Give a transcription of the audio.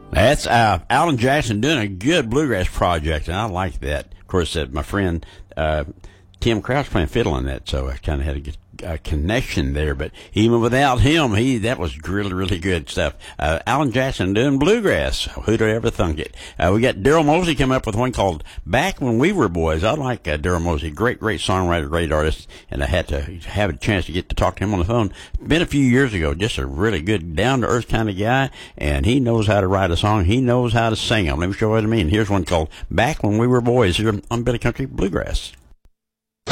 That's Alan Jackson doing a good bluegrass project, and I like that. Of course, my friend Tim Krause playing fiddle on that, so I kind of had to get a connection there. But even without him, that was really, really good stuff. Alan Jackson doing bluegrass. Who'd have ever thunk it? We got Daryl Mosey coming up with one called "Back When We Were Boys." I like Daryl Mosey, great songwriter, great artist, and I had to have a chance to get to talk to him on the phone. Been a few years ago. Just a really good, down to earth kind of guy, and he knows how to write a song. He knows how to sing them. Let me show you what I mean. Here's one called "Back When We Were Boys" here on Billy Country Bluegrass.